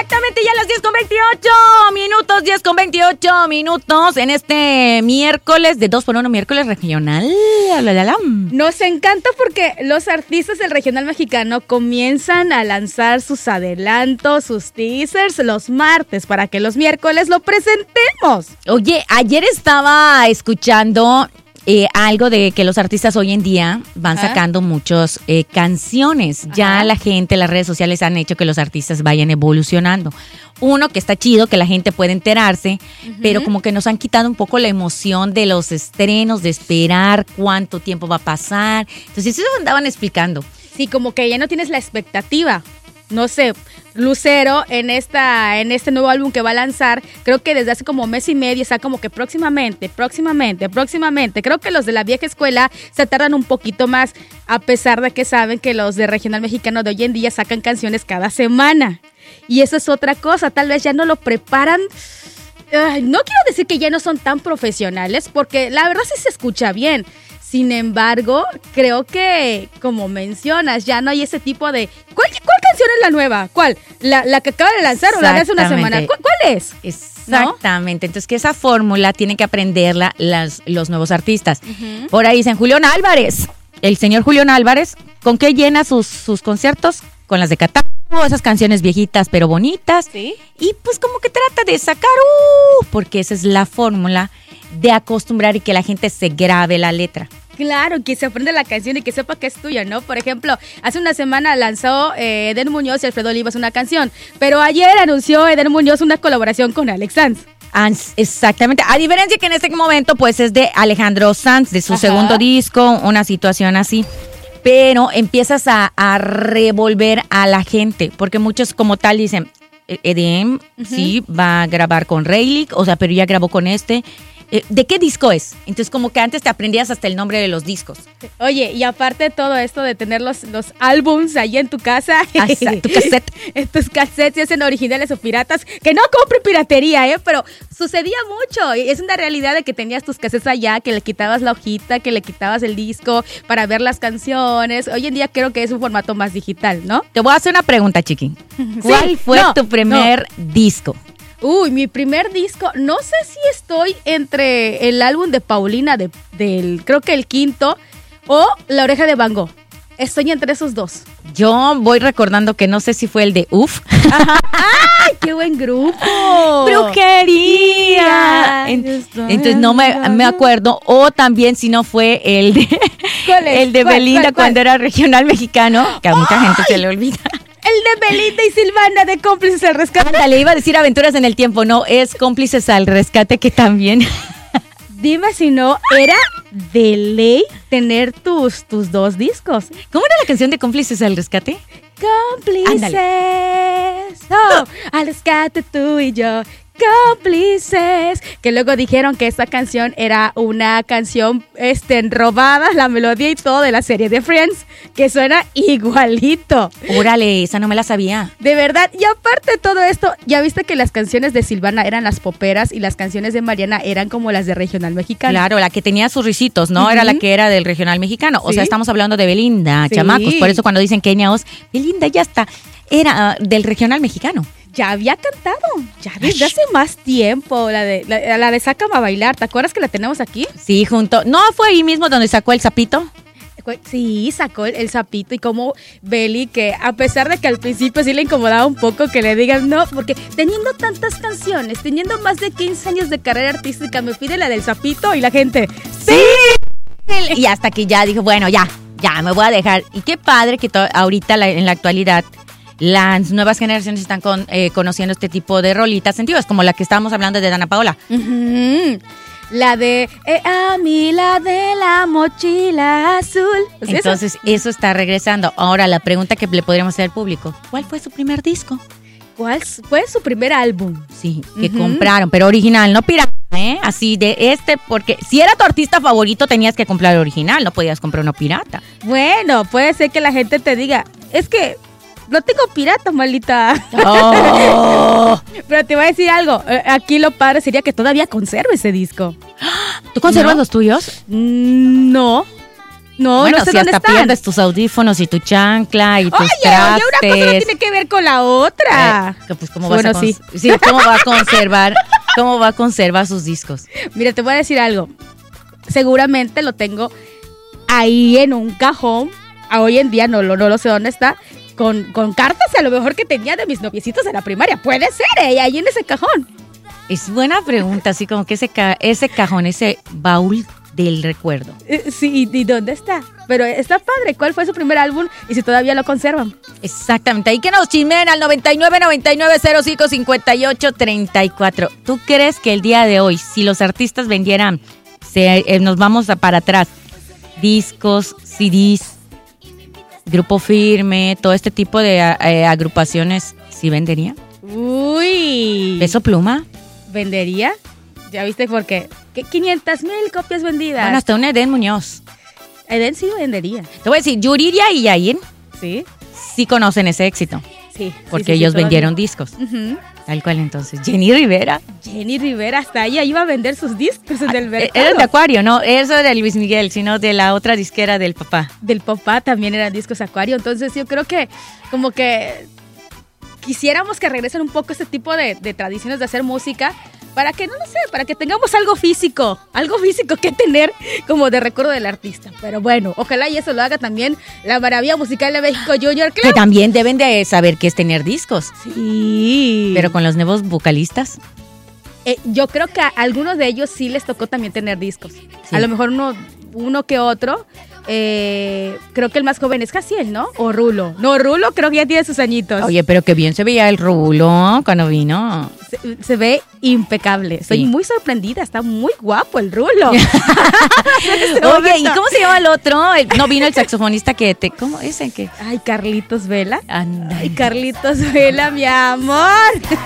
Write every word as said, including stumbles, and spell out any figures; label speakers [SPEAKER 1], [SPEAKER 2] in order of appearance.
[SPEAKER 1] Exactamente, ya las diez con veintiocho minutos, diez con veintiocho minutos en este miércoles de dos por uno, miércoles regional.
[SPEAKER 2] Nos encanta porque los artistas del regional mexicano comienzan a lanzar sus adelantos, sus teasers los martes para que los miércoles lo presentemos.
[SPEAKER 1] Oye, ayer estaba escuchando eh, algo de que los artistas hoy en día van ¿Ah? sacando muchas eh, canciones. Ajá. Ya la gente, las redes sociales han hecho que los artistas vayan evolucionando. Uno, que está chido, que la gente puede enterarse, uh-huh. pero como que nos han quitado un poco la emoción de los estrenos, de esperar cuánto tiempo va a pasar. Entonces eso andaban explicando.
[SPEAKER 2] Sí, como que ya no tienes la expectativa. No sé, Lucero en esta en este nuevo álbum que va a lanzar, creo que desde hace como mes y medio está como que próximamente, próximamente, próximamente. Creo que los de la vieja escuela se tardan un poquito más, a pesar de que saben que los de regional mexicano de hoy en día sacan canciones cada semana. Y eso es otra cosa, tal vez ya no lo preparan. Ay, no quiero decir que ya no son tan profesionales, porque la verdad sí se escucha bien. Sin embargo, creo que, como mencionas, ya no hay ese tipo de... ¿Cuál, cuál canción es la nueva? ¿Cuál? ¿La, la que acaba de lanzar o la de hace una semana? ¿Cuál, cuál es?
[SPEAKER 1] Exactamente. ¿No? Entonces, que esa fórmula tienen que aprenderla las, los nuevos artistas. Uh-huh. Por ahí dicen, Julián Álvarez, el señor Julián Álvarez, ¿con qué llena sus, sus conciertos? Con las de Catálogo, esas canciones viejitas pero bonitas.
[SPEAKER 2] ¿Sí?
[SPEAKER 1] Y pues como que trata de sacar, uh, porque esa es la fórmula de acostumbrar y que la gente se grabe la letra.
[SPEAKER 2] Claro, que se aprenda la canción y que sepa que es tuya, ¿no? Por ejemplo, hace una semana lanzó eh, Eden Muñoz y Alfredo Olivas una canción, pero ayer anunció Eden Muñoz una colaboración con Alex Sanz.
[SPEAKER 1] Exactamente, a diferencia que en este momento pues es de Alejandro Sanz, de su Ajá. segundo disco, una situación así. Pero empiezas a, a revolver a la gente, porque muchos como tal dicen, Eden uh-huh. sí va a grabar con Rayleigh, o sea, pero ya grabó con este. ¿De qué disco es? Entonces como que antes te aprendías hasta el nombre de los discos.
[SPEAKER 2] Oye, y aparte de todo esto de tener los, los álbums ahí en tu casa.
[SPEAKER 1] Hasta tu cassette.
[SPEAKER 2] Tus cassettes, ya sean originales o piratas. Que no compre piratería, ¿eh? Pero sucedía mucho. Es una realidad de que tenías tus cassettes allá, que le quitabas la hojita, que le quitabas el disco para ver las canciones. Hoy en día creo que es un formato más digital, ¿no?
[SPEAKER 1] Te voy a hacer una pregunta, Chiqui. ¿Cuál sí, fue no, tu primer no. disco?
[SPEAKER 2] Uy, mi primer disco, no sé si estoy entre el álbum de Paulina, de, del creo que el quinto, o La Oreja de Van Gogh. Estoy entre esos dos.
[SPEAKER 1] Yo voy recordando que no sé si fue el de Uf.
[SPEAKER 2] Ajá. ¡Ay, qué buen grupo!
[SPEAKER 1] ¡Brujería! En, entonces no me, me acuerdo. O también si no fue el de,
[SPEAKER 2] ¿Cuál es?
[SPEAKER 1] el de
[SPEAKER 2] ¿Cuál,
[SPEAKER 1] Belinda
[SPEAKER 2] cuál, cuál?
[SPEAKER 1] Cuando era regional mexicano, que a mucha gente se le olvida.
[SPEAKER 2] El de Belinda y Silvana de Cómplices al Rescate.
[SPEAKER 1] Ándale, iba a decir Aventuras en el Tiempo, no, es Cómplices al Rescate, que también.
[SPEAKER 2] Dime si no, era de ley tener tus, tus dos discos.
[SPEAKER 1] ¿Cómo era la canción de Cómplices al Rescate?
[SPEAKER 2] Cómplices, oh, al rescate tú y yo. Cómplices, que luego dijeron que esta canción era una canción este, robada, la melodía y todo de la serie de Friends, que suena igualito.
[SPEAKER 1] Órale, esa no me la sabía.
[SPEAKER 2] De verdad, y aparte de todo esto, ya viste que las canciones de Silvana eran las poperas y las canciones de Mariana eran como las de regional mexicano.
[SPEAKER 1] Claro, la que tenía sus risitos, ¿no? Uh-huh. Era la que era del regional mexicano. O ¿Sí? sea, estamos hablando de Belinda, sí. chamacos, por eso cuando dicen Kenia Os, Belinda ya está, era uh, del regional mexicano.
[SPEAKER 2] Ya había cantado, ya desde hace más tiempo, la de la, la de Sácame a Bailar, ¿te acuerdas que la tenemos aquí?
[SPEAKER 1] Sí, junto, ¿no fue ahí mismo donde sacó el sapito?
[SPEAKER 2] Sí, sacó el, el sapito y como Beli, que a pesar de que al principio sí le incomodaba un poco que le digan no, porque teniendo tantas canciones, teniendo más de quince años de carrera artística, me pide la del sapito y la gente, ¡sí!
[SPEAKER 1] Y hasta que ya dijo, bueno, ya, ya me voy a dejar. Y qué padre que to- ahorita la, en la actualidad las nuevas generaciones están con, eh, conociendo este tipo de rolitas sentidos, como la que estábamos hablando de Dana Paola.
[SPEAKER 2] Uh-huh. La de eh, a mí, la de la mochila azul.
[SPEAKER 1] ¿Es Entonces, eso? eso está regresando. Ahora, la pregunta que le podríamos hacer al público: ¿cuál fue su primer disco?
[SPEAKER 2] ¿Cuál fue su primer álbum?
[SPEAKER 1] Sí, que uh-huh. compraron, pero original, no pirata, ¿eh? Así de este, porque si era tu artista favorito tenías que comprar el original, no podías comprar uno pirata.
[SPEAKER 2] Bueno, puede ser que la gente te diga, es que no tengo pirata, maldita.
[SPEAKER 1] Oh.
[SPEAKER 2] Pero te voy a decir algo. Aquí lo padre sería que todavía conserve ese disco.
[SPEAKER 1] ¿Tú conservas
[SPEAKER 2] ¿No?
[SPEAKER 1] los tuyos?
[SPEAKER 2] No. No,
[SPEAKER 1] bueno,
[SPEAKER 2] no sé
[SPEAKER 1] si
[SPEAKER 2] dónde
[SPEAKER 1] hasta
[SPEAKER 2] están.
[SPEAKER 1] pierdes tus audífonos y tu chancla y tus
[SPEAKER 2] Oye,
[SPEAKER 1] trastes.
[SPEAKER 2] oye, una cosa no tiene que ver con la otra.
[SPEAKER 1] Eh, que, pues, ¿cómo vas
[SPEAKER 2] Bueno,
[SPEAKER 1] a cons-
[SPEAKER 2] sí.
[SPEAKER 1] sí, ¿cómo va a conservar? ¿Cómo va a conservar sus discos?
[SPEAKER 2] Mira, te voy a decir algo. Seguramente lo tengo ahí en un cajón. A hoy en día no, lo- no lo sé dónde está. Con, con cartas a lo mejor que tenía de mis noviecitos de la primaria. Puede ser, eh, ahí en ese cajón.
[SPEAKER 1] Es buena pregunta, así como que ese, ca- ese cajón, ese baúl del recuerdo.
[SPEAKER 2] Eh, Sí, ¿y dónde está? Pero está padre. ¿Cuál fue su primer álbum? Y si todavía lo conservan.
[SPEAKER 1] Exactamente, ahí que nos chismen al noventa y nueve, noventa y nueve, cero cinco, cincuenta y ocho, treinta y cuatro. ¿Tú crees que el día de hoy, si los artistas vendieran, se, eh, nos vamos a para atrás, discos, C Ds, Grupo Firme, todo este tipo de eh, agrupaciones, sí vendería?
[SPEAKER 2] Uy.
[SPEAKER 1] ¿Peso Pluma?
[SPEAKER 2] ¿Vendería? ¿Ya viste por qué? ¿Qué quinientas mil copias vendidas?
[SPEAKER 1] Bueno, hasta un Edén Muñoz.
[SPEAKER 2] Eden sí vendería.
[SPEAKER 1] Te voy a decir, Yuridia y Yair
[SPEAKER 2] ¿Sí?
[SPEAKER 1] sí conocen ese éxito,
[SPEAKER 2] Sí.
[SPEAKER 1] porque
[SPEAKER 2] sí, sí, sí,
[SPEAKER 1] ellos
[SPEAKER 2] todavía.
[SPEAKER 1] vendieron discos.
[SPEAKER 2] Ujú.
[SPEAKER 1] Tal cual, entonces. Jenny Rivera.
[SPEAKER 2] Jenny Rivera, hasta ella iba a vender sus discos en el
[SPEAKER 1] Eh,
[SPEAKER 2] mercado.
[SPEAKER 1] Era de Acuario, no, eso de Luis Miguel, sino de la otra disquera del papá.
[SPEAKER 2] Del papá también eran discos Acuario. Entonces yo creo que como que quisiéramos que regresen un poco este tipo de, de tradiciones de hacer música para que, no lo sé, para que tengamos algo físico, algo físico que tener como de recuerdo del artista. Pero bueno, ojalá y eso lo haga también la maravilla musical de México Junior
[SPEAKER 1] Que
[SPEAKER 2] Club.
[SPEAKER 1] también deben de saber qué es tener discos.
[SPEAKER 2] Sí.
[SPEAKER 1] Pero con los nuevos vocalistas.
[SPEAKER 2] Eh, yo creo que a algunos de ellos sí les tocó también tener discos.
[SPEAKER 1] Sí.
[SPEAKER 2] A lo mejor uno, uno que otro. Eh, creo que el más joven es Jaciel, ¿no? O Rulo. No, Rulo creo que ya tiene sus añitos.
[SPEAKER 1] Oye, pero qué bien se veía el Rulo cuando vino.
[SPEAKER 2] Se, se ve impecable. Estoy
[SPEAKER 1] Sí.
[SPEAKER 2] muy sorprendida. Está muy guapo el Rulo.
[SPEAKER 1] Oye, ¿y cómo se llama el otro? El- no vino el saxofonista que te... ¿Cómo es el que?
[SPEAKER 2] Ay, Carlitos Vela.
[SPEAKER 1] Anda.
[SPEAKER 2] Ay, Carlitos Vela, mi amor.